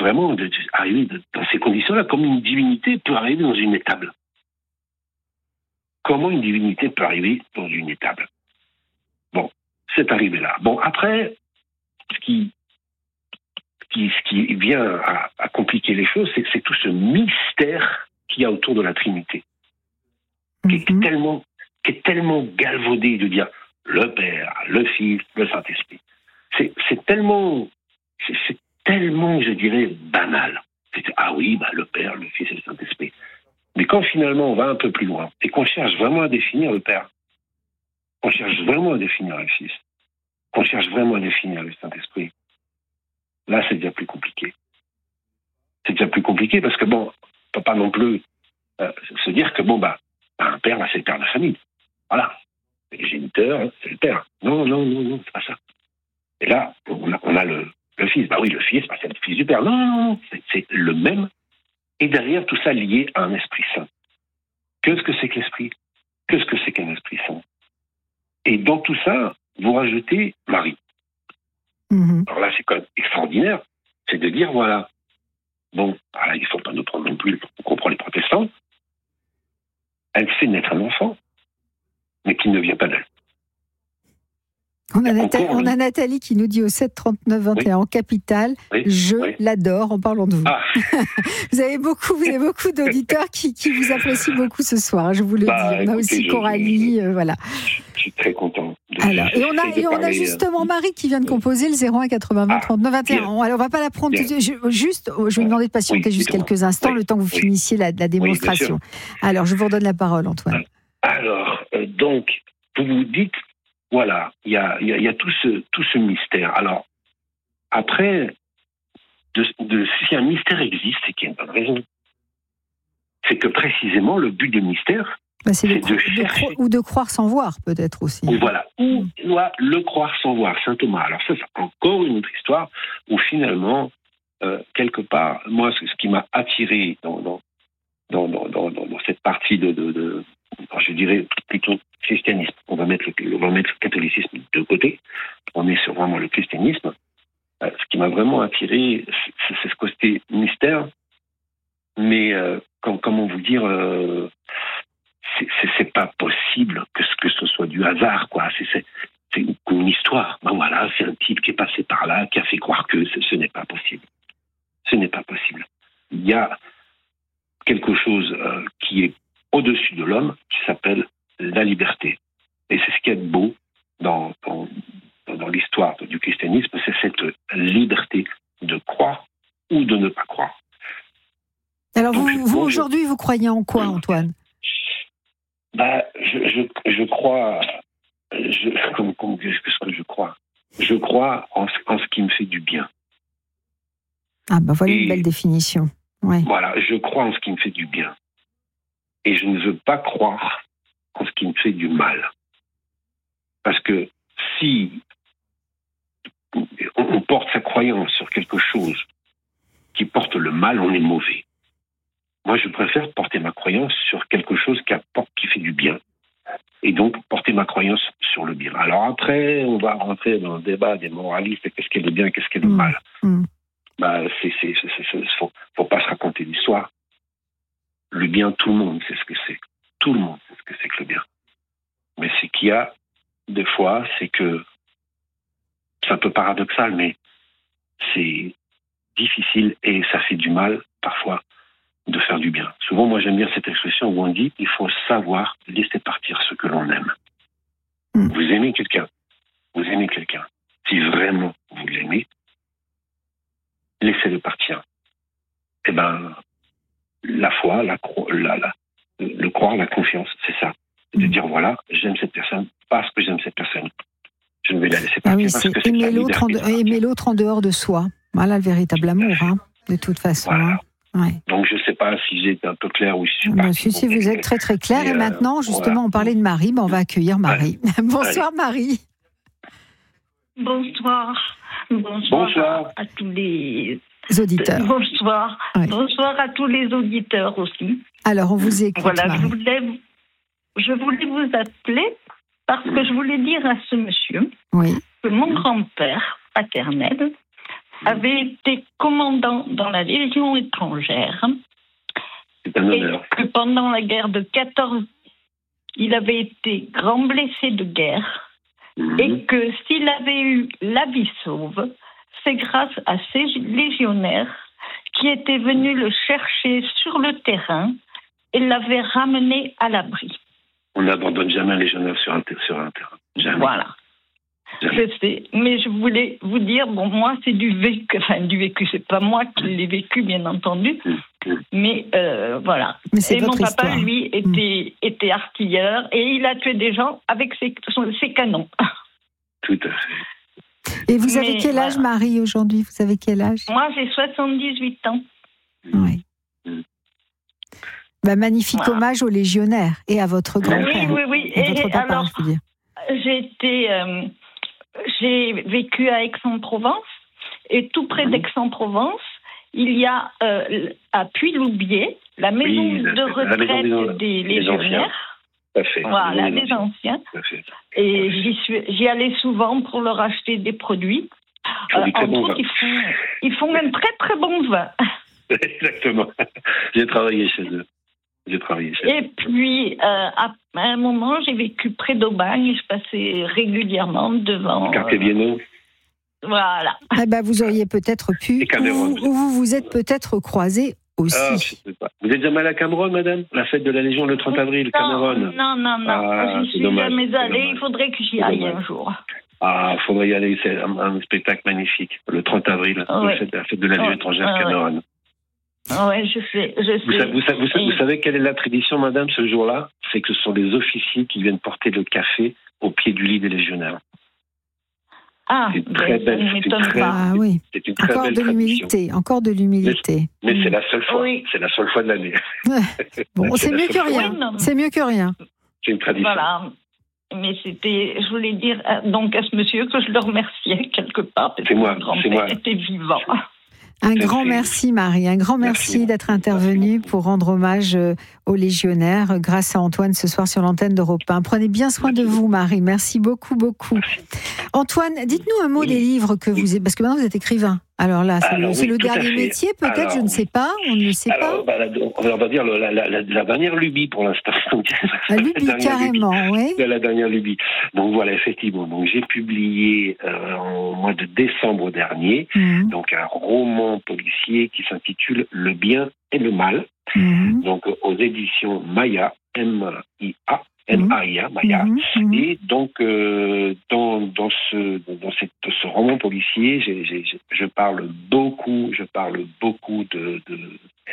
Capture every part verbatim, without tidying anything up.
vraiment d'arriver dans ces conditions-là, comme une divinité peut arriver dans une étable. Comment une divinité peut arriver dans une étable? Bon, c'est arrivé là. Bon, après, ce qui, ce qui, ce qui vient à, à compliquer les choses, c'est, c'est tout ce mystère qu'il y a autour de la Trinité, mm-hmm. qui est tellement, qui est tellement galvaudé de dire le Père, le Fils, le Saint-Esprit. C'est, c'est tellement, c'est, c'est tellement, je dirais, banal. C'est, ah oui, bah, le Père, le Fils et le Saint-Esprit. Mais quand finalement on va un peu plus loin et qu'on cherche vraiment à définir le Père, qu'on cherche vraiment à définir le Fils, qu'on cherche vraiment à définir le Saint-Esprit, là c'est déjà plus compliqué. C'est déjà plus compliqué parce que bon, on ne peut pas non plus euh, se dire que bon, bah, un père, là, c'est le père de la famille. Voilà. Les géniteurs, c'est le père. Non, non, non, non, c'est pas ça. Et là, on a, on a le, le Fils. Bah oui, le Fils, bah, c'est le Fils du Père. Non, non, non, c'est, c'est le même. Et derrière, tout ça lié à un Esprit Saint. Qu'est-ce que c'est que l'Esprit? Qu'est-ce que c'est qu'un Esprit Saint? Et dans tout ça, vous rajoutez Marie. Mmh. Alors là, c'est quand même extraordinaire. C'est de dire, voilà, bon, alors, il ne faut pas nous prendre non plus, on comprend les protestants. Elle fait naître un enfant, mais qui ne vient pas d'elle. On a, Nathalie, on a Nathalie qui nous dit au sept trente-neuf vingt et un oui. en capitale, oui. je oui. l'adore en parlant de vous. Ah. vous avez beaucoup, vous avez beaucoup d'auditeurs qui, qui vous apprécient beaucoup ce soir, je vous le bah, dis. On écoutez, a aussi je, Coralie, je, euh, voilà. Je suis très content. De, alors, et on a, et on a justement Marie qui vient de composer le zéro un quatre-vingts trente-neuf vingt et un. Alors, on va pas la prendre tout de suite. Juste, je vais vous demander de patienter oui, juste quelques instants, oui. le temps que vous oui. finissiez la, la démonstration. Oui, alors, je vous redonne la parole, Antoine. Alors, euh, donc, vous vous dites, voilà, il y a, y, a, y a tout ce, tout ce mystère. Alors, après, de, de, si un mystère existe, c'est qu'il y a une bonne raison. C'est que précisément, le but du mystère, bah c'est, c'est de, de chercher... De cro- ou de croire sans voir, peut-être aussi. Ou voilà, ou doit le croire sans voir, saint Thomas. Alors ça, c'est encore une autre histoire où finalement, euh, quelque part, moi, ce, ce qui m'a attiré dans, dans, dans, dans, dans, dans cette partie de... de, de je dirais plutôt christianisme. On va mettre le, on va mettre le catholicisme de côté. On est sur vraiment le christianisme. Euh, ce qui m'a vraiment attiré, c'est, c'est ce côté mystère. Mais euh, comme, comment vous dire, euh, c'est, c'est, c'est pas possible que ce, que ce soit du hasard, quoi. C'est, c'est, c'est une, une histoire. Ben voilà, c'est un type qui est passé par là, qui a fait croire que ce, ce n'est pas possible. Ce n'est pas possible. Il y a quelque chose euh, qui est au-dessus de l'homme, qui s'appelle la liberté. Et c'est ce qui est beau dans, dans, dans l'histoire du christianisme, c'est cette liberté de croire ou de ne pas croire. Alors Donc, vous, vous bon, aujourd'hui, je... vous croyez en quoi, Antoine? bah, je, je, je crois... Je, comme, comme, qu'est-ce que je crois? Je crois en, en ce qui me fait du bien. Ah ben voilà Et, une belle définition. Ouais. Voilà, je crois en ce qui me fait du bien. Et je ne veux pas croire en ce qui me fait du mal. Parce que si on porte sa croyance sur quelque chose qui porte le mal, on est mauvais. Moi, je préfère porter ma croyance sur quelque chose qui apporte, qui fait du bien. Et donc, porter ma croyance sur le bien. Alors après, on va rentrer dans le débat des moralistes. Qu'est-ce qui est le bien, qu'est-ce qui est le mmh. mal mmh. Bah, c'est, c'est, c'est, c'est, c'est, faut, faut pas se raconter l'histoire. Le bien, tout le monde sait ce que c'est. Tout le monde sait ce que c'est que le bien. Mais ce qu'il y a, des fois, c'est que, c'est un peu paradoxal, mais c'est difficile et ça fait du mal, parfois, de faire du bien. Souvent, moi, j'aime bien cette expression où on dit il faut savoir laisser partir ce que l'on aime. Mmh. Vous aimez quelqu'un, vous aimez quelqu'un. Si vraiment vous l'aimez, laissez-le partir. Eh ben, la foi, la, la, la, le croire, la confiance, c'est ça. C'est de dire, voilà, j'aime cette personne parce que j'aime cette personne. Je ne vais la laisser partir. Ah oui, parce c'est que c'est aimer, l'autre en de, aimer l'autre en dehors de soi. Voilà le véritable amour, hein, de toute façon. Voilà. Hein. Ouais. Donc, je ne sais pas si j'ai été un peu clair ou si je suis bah, Si, si, vous êtes très très clair. Et, et maintenant, euh, justement, voilà. on parlait de Marie, ben, on va accueillir Marie. Ouais. Bonsoir Allez. Marie. Bonsoir. Bonsoir. Bonsoir à tous les auditeurs. Bonsoir. Ouais. Bonsoir à tous les auditeurs aussi. Alors, on vous écoute, Voilà, Marie. je voulais, je voulais vous appeler parce que je voulais dire à ce monsieur oui. que mon grand-père paternel avait été commandant dans la Légion étrangère. C'est un honneur. Et que pendant la guerre de quatorze, il avait été grand blessé de guerre. Mmh. Et que s'il avait eu la vie sauve, c'est grâce à ces légionnaires qui étaient venus le chercher sur le terrain et l'avaient ramené à l'abri. On n'abandonne jamais un légionnaire sur un, sur un terrain. Jamais. Voilà. Je sais, mais je voulais vous dire, bon, moi, c'est du vécu, enfin, du vécu, c'est pas moi qui l'ai vécu, bien entendu, mmh. mais euh, voilà. Mais c'est et mon papa, histoire. lui, était, mmh. était artilleur, et il a tué des gens avec ses, ses canons. Tout à fait. Et vous avez mais, quel âge, voilà. Marie, aujourd'hui? Vous avez quel âge? Moi, j'ai soixante-dix-huit ans. Oui. Mmh. Bah, magnifique voilà. Hommage aux légionnaires et à votre grand-père. Oui, oui, oui. Et, et votre papa, alors, je veux dire. J'ai été... Euh, J'ai vécu à Aix-en-Provence, et tout près d'Aix-en-Provence, il y a euh, à Puy-Loubier, la maison oui, de retraite maison des, des légionnaires. Fait. Voilà, des anciens. Et j'y, suis, j'y allais souvent pour leur acheter des produits. Euh, entre bon autres, ils font, ils font un très très bon vin. Exactement. J'ai travaillé chez eux. J'ai travaillé chez eux. Et puis, euh, à un moment, j'ai vécu près d'Aubagne et je passais régulièrement devant... Quartier Vienneau. Voilà. Ah bah, vous auriez peut-être pu, ou vous, vous vous êtes peut-être croisés aussi. Ah, je sais pas. Vous êtes jamais à Cameron, madame? La fête de la Légion le trente avril, Cameron. Non, non, non. Ah, je suis dommage, jamais allée. Il faudrait que j'y aille un jour. Ah, il faudrait y aller. C'est un, un spectacle magnifique. Le trente avril, oh, la, fête, la fête de la Légion oh, étrangère, oh, Cameron. Ouais. Oui, je sais, je sais. Vous savez, vous, savez, vous, savez, vous savez quelle est la tradition, madame, ce jour-là? C'est que ce sont des officiers qui viennent porter le café au pied du lit des légionnaires. Ah, c'est une très belle, c'est une très, ah, oui. c'est une très encore belle de l'humilité, tradition. Encore de l'humilité. Mais, mais mmh. c'est la seule fois, oui. c'est la seule fois de l'année. Bon, c'est, c'est mieux que rien. Oui, c'est mieux que rien. C'est une tradition. Voilà. Mais c'était, je voulais dire donc à ce monsieur que je le remerciais quelque part parce c'est que moi, mon grand-père était vivant. Un grand merci Marie, un grand merci, merci d'être intervenue pour rendre hommage aux légionnaires grâce à Antoine ce soir sur l'antenne d'Europe un. Prenez bien soin merci de vous Marie, merci beaucoup beaucoup. Antoine, dites-nous un mot oui. des livres que vous êtes, parce que maintenant vous êtes écrivain. Alors là, c'est, alors, le, c'est oui, le dernier métier, peut-être, alors, je ne sais pas, on ne le sait alors, pas. Bah, on va dire la, la, la, la dernière lubie pour l'instant. La lubie, la carrément, oui. La dernière lubie. Donc voilà, effectivement. Donc j'ai publié euh, en mois de décembre dernier, mmh. donc un roman policier qui s'intitule Le bien et le mal. Mmh. Donc aux éditions Maya, M I A. M A I A, Maya. Mmh. Et donc, euh, dans, dans, ce, dans cette, ce roman policier, j'ai, j'ai, je parle beaucoup, je parle beaucoup de, de,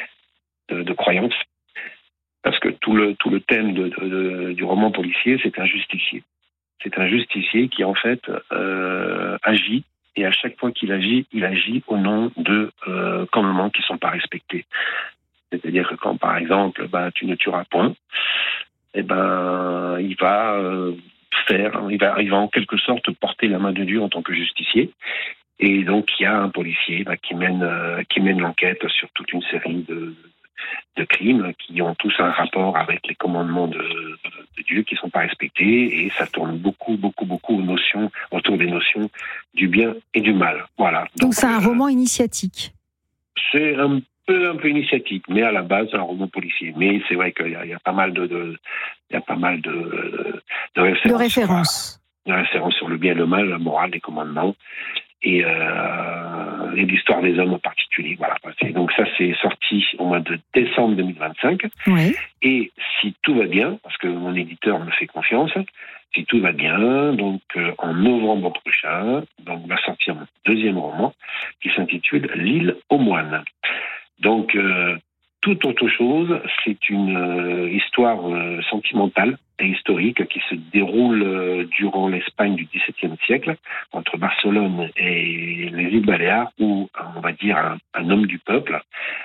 de, de croyances. Parce que tout le, tout le thème de, de, de, du roman policier, c'est un justicier. C'est un justicier qui, en fait, euh, agit. Et à chaque fois qu'il agit, il agit au nom de euh, commandements qui ne sont pas respectés. C'est-à-dire que quand, par exemple, bah, tu ne tueras point, eh ben, il va euh, faire, il va, il va en quelque sorte porter la main de Dieu en tant que justicier. Et donc, il y a un policier bah, qui mène, euh, qui mène l'enquête sur toute une série de, de crimes qui ont tous un rapport avec les commandements de, de Dieu qui ne sont pas respectés. Et ça tourne beaucoup, beaucoup, beaucoup aux notions, autour des notions du bien et du mal. Voilà. Donc, donc c'est un euh, roman initiatique. C'est un un peu initiatique, mais à la base un roman policier. Mais c'est vrai qu'il y a, il y a pas mal de, de il y a pas mal de, de références, de références. Sur, de références sur le bien et le mal, la morale, les commandements et, euh, et l'histoire des hommes en particulier. Voilà. Et donc ça c'est sorti au mois de décembre deux mille vingt-cinq. Oui. Et si tout va bien, parce que mon éditeur me fait confiance, si tout va bien, donc euh, en novembre prochain, donc va sortir mon deuxième roman qui s'intitule L'île aux moines. Donc, euh, toute autre chose, c'est une euh, histoire euh, sentimentale et historique qui se déroule euh, durant l'Espagne du dix-septième siècle, entre Barcelone et les îles Baléares, où, on va dire, un, un homme du peuple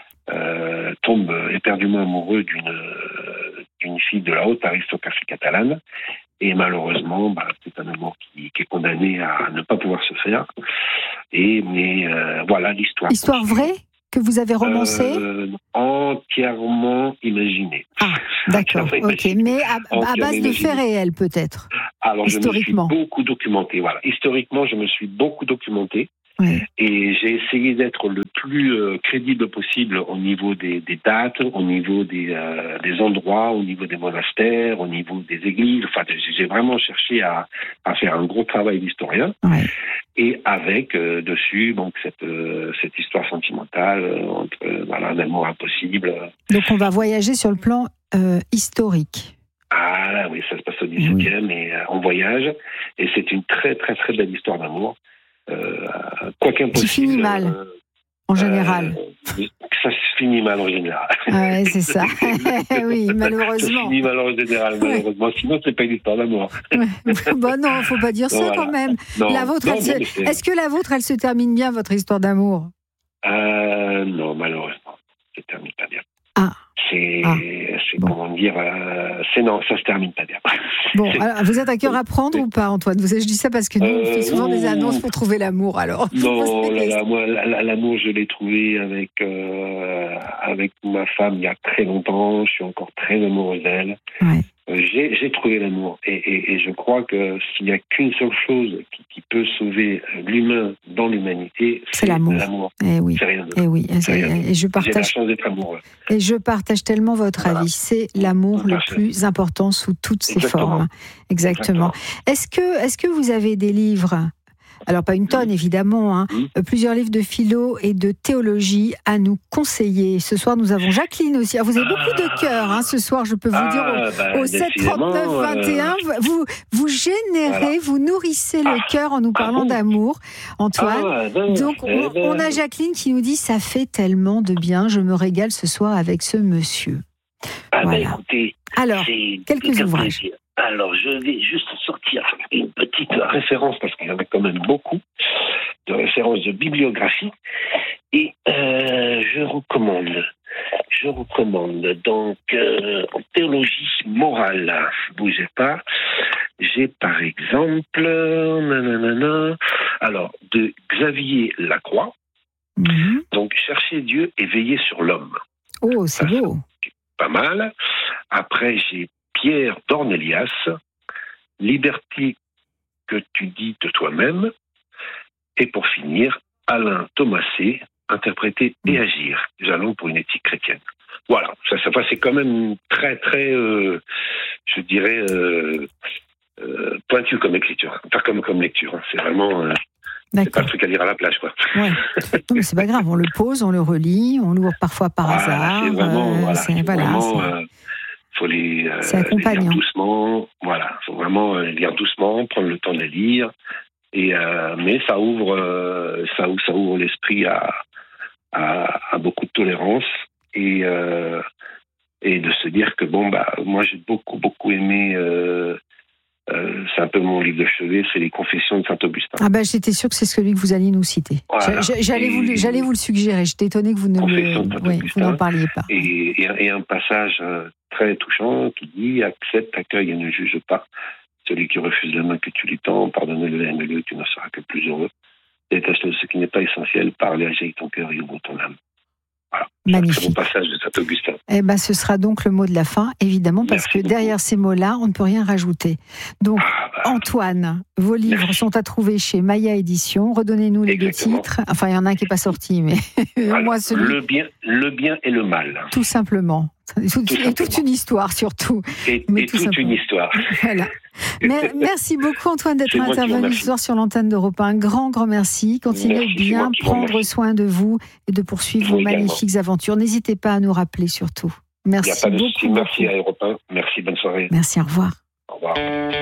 euh, tombe éperdument amoureux d'une, euh, d'une fille de la haute aristocratie catalane. Et malheureusement, bah, c'est un amour qui, qui est condamné à ne pas pouvoir se faire. Et, mais euh, voilà l'histoire. Histoire vraie ? Que vous avez romancé euh, Entièrement imaginé. Ah, d'accord, ok. Mais à, à base de faits réels, peut-être. Alors, je me suis beaucoup documenté. Voilà. Historiquement, je me suis beaucoup documenté. Oui. Et j'ai essayé d'être le plus euh, crédible possible au niveau des, des dates, au niveau des, euh, des endroits, au niveau des monastères, au niveau des églises. Enfin, j'ai vraiment cherché à, à faire un gros travail d'historien. Oui. Et avec euh, dessus donc cette, euh, cette histoire sentimentale euh, entre euh, voilà, un amour impossible. Donc on va voyager sur le plan euh, historique. Ah là, oui, ça se passe au dix-septième oui. et euh, on voyage. Et c'est une très très très belle histoire d'amour. Euh, quoi qu'impossible. Qui finit mal, euh, en général. Euh, ça se finit mal en général. Ah ouais, c'est ça. Oui, malheureusement. Ça se finit mal en général, malheureusement. Ouais. Sinon, c'est pas une histoire d'amour. Ouais. Bon, non, faut pas dire ça voilà. Quand même. Non, la vôtre, non, elle non, se... Est-ce que la vôtre, elle se termine bien, votre histoire d'amour? euh, Non, malheureusement, ça se termine pas bien. Ah. C'est, ah. c'est bon. comment dire, euh, c'est non, ça se termine pas bien. Bon, alors, vous êtes à cœur à prendre ou pas, Antoine? Vous, je dis ça parce que nous, on fait souvent euh, des annonces pour trouver l'amour. Alors, non, là, là, moi, l'amour, je l'ai trouvé avec euh, avec ma femme il y a très longtemps. Je suis encore très amoureuse d'elle. Ouais. J'ai, j'ai trouvé l'amour et, et, et je crois que s'il n'y a qu'une seule chose qui, qui peut sauver l'humain dans l'humanité, c'est, c'est l'amour. l'amour. Et oui. C'est rien d'autre. Et oui. C'est rien et, et je partage. J'ai la chance d'être amoureux. Et je partage tellement votre voilà. avis. C'est l'amour le plus important sous toutes ses Exactement. formes. Exactement. Exactement. Est-ce que, est-ce que vous avez des livres? Alors, pas une tonne, évidemment, hein. Mmh. Plusieurs livres de philo et de théologie à nous conseiller. Ce soir, nous avons Jacqueline aussi. Ah, vous avez beaucoup de cœur, hein, ce soir, je peux vous ah, dire, au, bah, au sept trente-neuf vingt et un. Euh... Vous, vous générez, voilà. vous nourrissez le ah, cœur en nous parlant ah, bon. d'amour, Antoine. Ah, ben, Donc, on, ben. on a Jacqueline qui nous dit, ça fait tellement de bien, je me régale ce soir avec ce monsieur. Ah, voilà. ben, écoutez, alors, quelques ouvrages. Plaisir. Alors, je vais juste sortir une petite référence, parce qu'il y en a quand même beaucoup, de références de bibliographie. Et euh, je recommande, je recommande donc euh, en théologie morale, bougez pas, j'ai par exemple, nanana, alors, de Xavier Lacroix, mm-hmm. donc Chercher Dieu et veiller sur l'homme. Oh, c'est Ça, beau. C'est pas mal. Après, j'ai Pierre Dornelias, Liberté que tu dis de toi-même. Et pour finir, Alain Thomasé, Interpréter et agir. Jalons pour une éthique chrétienne. Voilà, ça, ça c'est quand même très, très, euh, je dirais, euh, euh, pointu comme écriture, enfin comme, comme lecture. C'est vraiment... Euh, c'est pas le truc à lire à la plage, quoi. Ouais. Non, mais c'est pas grave, on le pose, on le relit, on l'ouvre parfois par voilà, hasard. C'est vraiment, euh, voilà, c'est, c'est voilà, vraiment, c'est... Euh, faut les, euh, c'est les lire doucement, voilà, faut vraiment les lire doucement, prendre le temps de les lire, et euh, mais ça ouvre, euh, ça ouvre, ça ouvre l'esprit à, à, à beaucoup de tolérance et euh, et de se dire que bon bah moi j'ai beaucoup beaucoup aimé. Euh, Euh, c'est un peu mon livre de chevet, c'est les Confessions de Saint-Augustin. Ah ben, j'étais sûre que c'est celui que vous alliez nous citer. Voilà. J'allais, vous, j'allais vous le suggérer. J'étais étonnée que vous ne le, oui, vous n'en parliez pas. Et, et, et un passage très touchant qui dit « Accepte, accueille et ne juge pas. Celui qui refuse la main que tu lui tends, pardonne-le et aime-le, tu ne seras que plus heureux. Détache-le de ce qui n'est pas essentiel, parle et agis avec ton cœur et ouvre ton âme. » Voilà. Magnifique. C'est un très bon passage de Saint-Augustin. Eh ben, ce sera donc le mot de la fin, évidemment, parce Merci que beaucoup. Derrière ces mots-là, on ne peut rien rajouter. Donc, ah bah, Antoine, vos livres Merci. Sont à trouver chez Maya Édition. Redonnez-nous les Exactement. Deux titres. Enfin, il y en a un qui n'est pas sorti, mais voilà. moi, celui... le, bien, le bien et le mal. Tout simplement. Et toute, tout et toute une histoire, surtout. Et, mais et tout toute simplement. Une histoire. Voilà. Mais, merci beaucoup, Antoine, d'être intervenu ce soir sur l'antenne d'Europe un. Un grand, grand merci. Continuez merci, bien, prendre soin de vous et de poursuivre vous vos également. Magnifiques aventures. N'hésitez pas à nous rappeler, surtout. Merci beaucoup. Merci à Europe un. Merci, bonne soirée. Merci, au revoir. Au revoir.